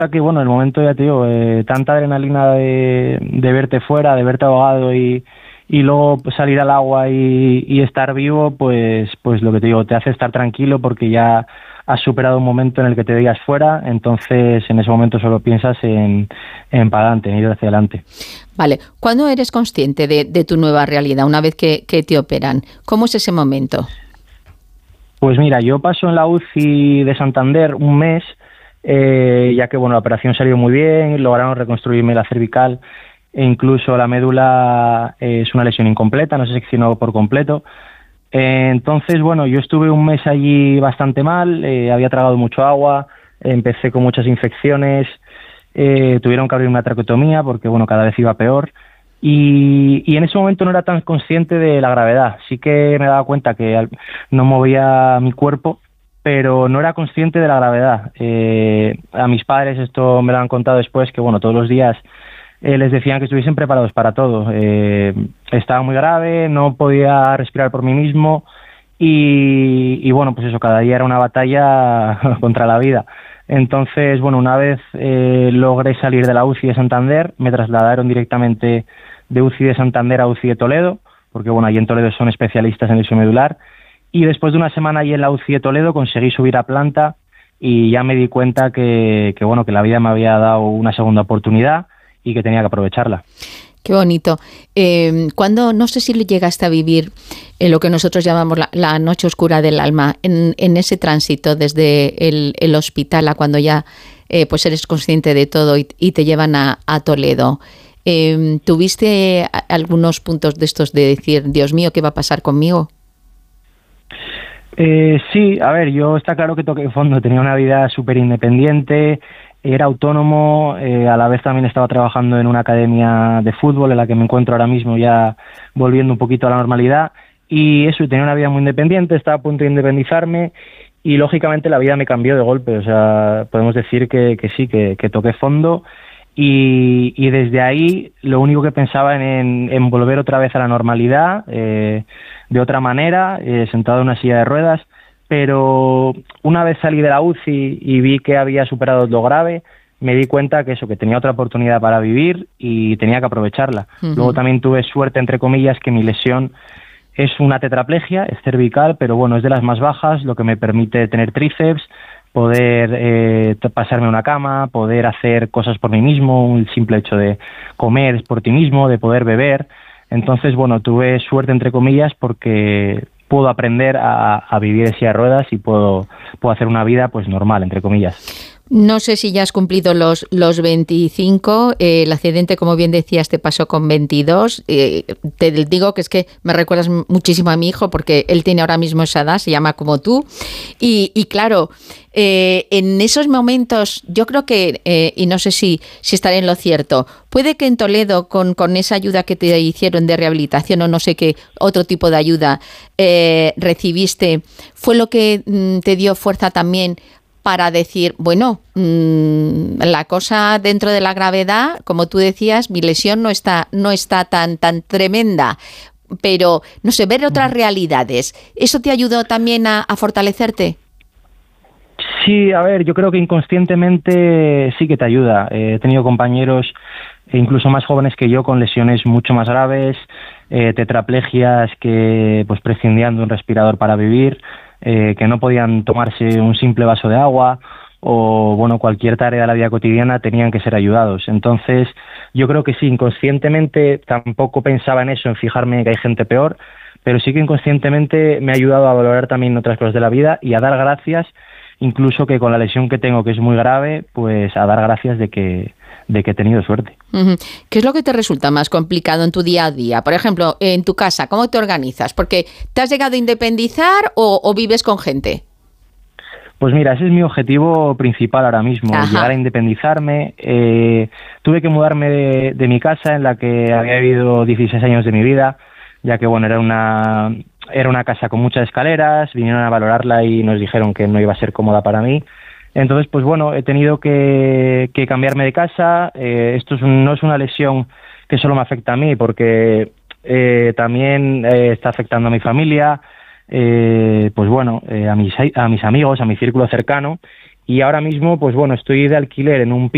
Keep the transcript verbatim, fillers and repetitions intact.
que, bueno, el momento, ya te digo, eh, tanta adrenalina de, de verte fuera, de verte ahogado y, y luego salir al agua y, y estar vivo, pues, pues lo que te digo, te hace estar tranquilo porque ya has superado un momento en el que te veías fuera, entonces en ese momento solo piensas en, en para adelante, en ir hacia adelante. Vale, ¿cuándo eres consciente de, de tu nueva realidad una vez que, que te operan? ¿Cómo es ese momento? Pues mira, yo paso en la U C I de Santander un mes, eh, ya que bueno, la operación salió muy bien, lograron reconstruirme la cervical e incluso la médula eh, es una lesión incompleta, no se seccionó por completo. Eh, entonces, bueno, yo estuve un mes allí bastante mal, eh, había tragado mucho agua, empecé con muchas infecciones, eh, tuvieron que abrir una traqueotomía porque bueno, cada vez iba peor. Y, y en ese momento no era tan consciente de la gravedad. Sí que me daba cuenta que no movía mi cuerpo, pero no era consciente de la gravedad. Eh, a mis padres esto me lo han contado después, que bueno, todos los días eh, les decían que estuviesen preparados para todo. Eh, estaba muy grave, no podía respirar por mí mismo y, y bueno, pues eso, cada día era una batalla contra la vida. Entonces, bueno, una vez eh, logré salir de la U C I de Santander, me trasladaron directamente de U C I de Santander a U C I de Toledo, porque bueno, allí en Toledo son especialistas en lesión medular, y después de una semana allí en la U C I de Toledo conseguí subir a planta y ya me di cuenta que, que bueno, que la vida me había dado una segunda oportunidad y que tenía que aprovecharla. Qué bonito. Eh, cuando, no sé si llegaste a vivir en lo que nosotros llamamos la, la noche oscura del alma, en, en ese tránsito desde el, el hospital a cuando ya eh, pues eres consciente de todo y, y te llevan a, a Toledo. Eh, ¿Tuviste algunos puntos de estos de decir, Dios mío, qué va a pasar conmigo? Eh, sí, a ver, yo está claro que toqué fondo, tenía una vida súper independiente, era autónomo, eh, a la vez también estaba trabajando en una academia de fútbol en la que me encuentro ahora mismo ya volviendo un poquito a la normalidad y eso, tenía una vida muy independiente, estaba a punto de independizarme y lógicamente la vida me cambió de golpe, o sea, podemos decir que, que sí, que, que toqué fondo y, y desde ahí lo único que pensaba en, en volver otra vez a la normalidad, eh, de otra manera, eh, sentado en una silla de ruedas. Pero una vez salí de la U C I y vi que había superado lo grave, me di cuenta que eso, que tenía otra oportunidad para vivir y tenía que aprovecharla. Uh-huh. Luego también tuve suerte, entre comillas, que mi lesión es una tetraplegia, es cervical, pero bueno, es de las más bajas, lo que me permite tener tríceps, poder eh, pasarme a una cama, poder hacer cosas por mí mismo, el simple hecho de comer por ti mismo, de poder beber. Entonces, bueno, tuve suerte, entre comillas, porque puedo aprender a, a vivir en silla de ruedas y puedo, puedo hacer una vida pues normal, entre comillas. No sé si ya has cumplido los, los veinticinco, eh, el accidente, como bien decías, te pasó con veintidós. Eh, te digo que es que me recuerdas muchísimo a mi hijo porque él tiene ahora mismo esa edad, se llama como tú. Y, y claro, eh, en esos momentos, yo creo que, eh, y no sé si, si estaré en lo cierto, puede que en Toledo, con, con esa ayuda que te hicieron de rehabilitación o no sé qué otro tipo de ayuda eh, recibiste, fue lo que mm, te dio fuerza también para decir, bueno, mmm, la cosa dentro de la gravedad, como tú decías, mi lesión no está, no está tan, tan tremenda, pero, no sé, ver otras realidades, ¿eso te ayudó también a, a fortalecerte? Sí, a ver, yo creo que inconscientemente sí que te ayuda. Eh, he tenido compañeros, incluso más jóvenes que yo, con lesiones mucho más graves, eh, tetraplegias que pues prescindían de un respirador para vivir, Eh, que no podían tomarse un simple vaso de agua o bueno, cualquier tarea de la vida cotidiana tenían que ser ayudados. Entonces yo creo que sí, inconscientemente tampoco pensaba en eso, en fijarme que hay gente peor, pero sí que inconscientemente me ha ayudado a valorar también otras cosas de la vida y a dar gracias, incluso que con la lesión que tengo, que es muy grave, pues a dar gracias de que de que he tenido suerte. Uh-huh. ¿Qué es lo que te resulta más complicado en tu día a día? Por ejemplo, en tu casa, ¿cómo te organizas? Porque ¿te has llegado a independizar o, o vives con gente? Pues mira, ese es mi objetivo principal ahora mismo, Ajá. llegar a independizarme. Eh, tuve que mudarme de, de mi casa en la que había vivido dieciséis años de mi vida, ya que bueno, era una, era una casa con muchas escaleras, vinieron a valorarla y nos dijeron que no iba a ser cómoda para mí. Entonces, pues bueno, he tenido que, que cambiarme de casa. Eh, esto es un, no es una lesión que solo me afecta a mí, porque eh, también eh, está afectando a mi familia, eh, pues bueno, eh, a mis a mis amigos, a mi círculo cercano. Y ahora mismo, pues bueno, estoy de alquiler en un piso